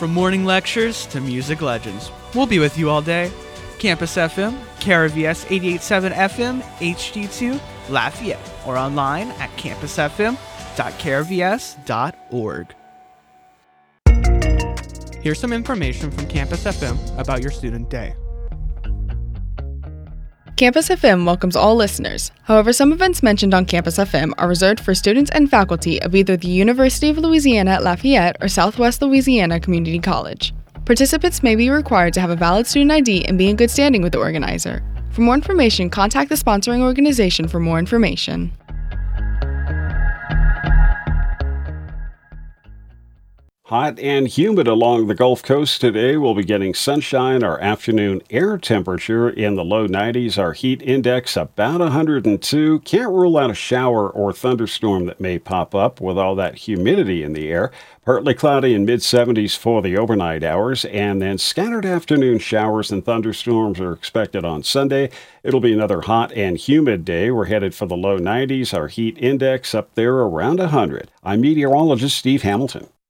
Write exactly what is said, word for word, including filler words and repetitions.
From morning lectures to music legends, we'll be with you all day. Campus F M, K R V S eighty-eight point seven F M, H D two, Lafayette, or online at campus f m dot k r v s dot org. Here's some information from Campus F M about your student day. Campus F M welcomes all listeners. However, some events mentioned on Campus F M are reserved for students and faculty of either the University of Louisiana at Lafayette or Southwest Louisiana Community College. Participants may be required to have a valid student I D and be in good standing with the organizer. For more information, contact the sponsoring organization for more information. Hot and humid along the Gulf Coast today. We'll be getting sunshine. Our afternoon air temperature in the low nineties. Our heat index about one hundred two. Can't rule out a shower or thunderstorm that may pop up with all that humidity in the air. Partly cloudy in mid seventies for the overnight hours, and then scattered afternoon showers and thunderstorms are expected on Sunday. It'll be another hot and humid day. We're headed for the low nineties. Our heat index up there around one hundred. I'm meteorologist Steve Hamilton.